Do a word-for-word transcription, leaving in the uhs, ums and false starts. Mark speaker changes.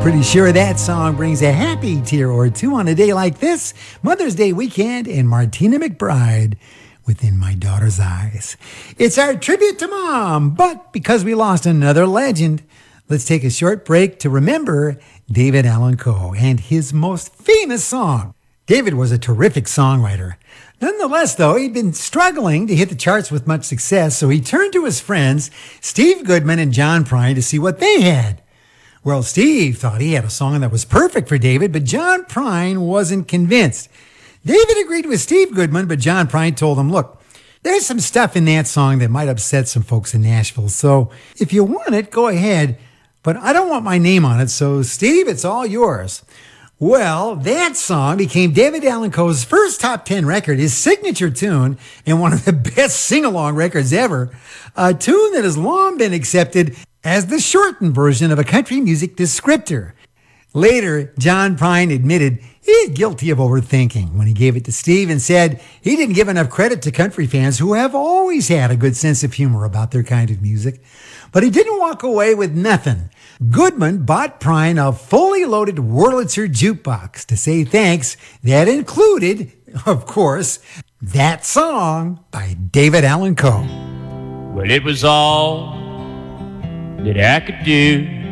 Speaker 1: Pretty sure that song brings a happy tear or two on a day like this, Mother's Day weekend, and Martina McBride, Within My Daughter's Eyes. It's our tribute to Mom, but because we lost another legend, let's take a short break to remember David Allan Coe and his most famous song. David was a terrific songwriter. Nonetheless, though, he'd been struggling to hit the charts with much success, so he turned to his friends, Steve Goodman and John Prine, to see what they had. Well, Steve thought he had a song that was perfect for David, but John Prine wasn't convinced. David agreed with Steve Goodman, but John Prine told him, look, there's some stuff in that song that might upset some folks in Nashville, so if you want it, go ahead, but I don't want my name on it, so Steve, it's all yours. Well, that song became David Allan Coe's first top ten record, his signature tune, and one of the best sing-along records ever, a tune that has long been accepted as the shortened version of a country music descriptor. Later, John Prine admitted he's guilty of overthinking when he gave it to Steve and said he didn't give enough credit to country fans who have always had a good sense of humor about their kind of music. But he didn't walk away with nothing. Goodman bought Prine a fully loaded Wurlitzer jukebox to say thanks. That included, of course, that song by David Allan Coe.
Speaker 2: Well, it was all that I could do